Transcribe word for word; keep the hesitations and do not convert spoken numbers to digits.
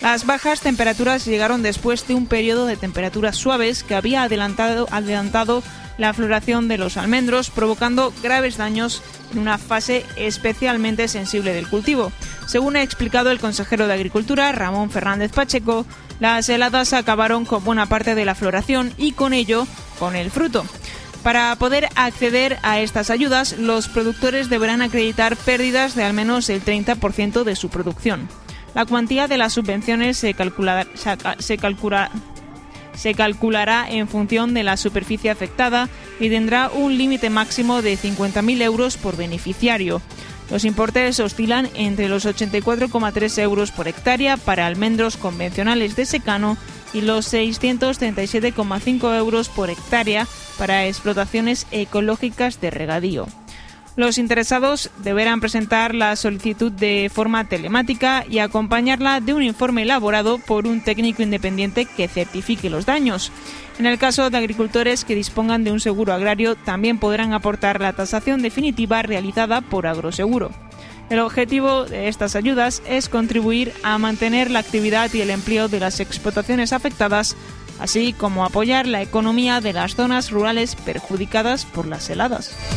Las bajas temperaturas llegaron después de un periodo de temperaturas suaves que había adelantado, adelantado la floración de los almendros, provocando graves daños en una fase especialmente sensible del cultivo. Según ha explicado el consejero de Agricultura, Ramón Fernández Pacheco, las heladas acabaron con buena parte de la floración y con ello con el fruto. Para poder acceder a estas ayudas, los productores deberán acreditar pérdidas de al menos el treinta por ciento de su producción. La cuantía de las subvenciones se calculará, se calculará, se calculará en función de la superficie afectada y tendrá un límite máximo de cincuenta mil euros por beneficiario. Los importes oscilan entre los ochenta y cuatro coma tres euros por hectárea para almendros convencionales de secano y los seiscientos treinta y siete coma cinco euros por hectárea para explotaciones ecológicas de regadío. Los interesados deberán presentar la solicitud de forma telemática y acompañarla de un informe elaborado por un técnico independiente que certifique los daños. En el caso de agricultores que dispongan de un seguro agrario, también podrán aportar la tasación definitiva realizada por Agroseguro. El objetivo de estas ayudas es contribuir a mantener la actividad y el empleo de las explotaciones afectadas, así como apoyar la economía de las zonas rurales perjudicadas por las heladas.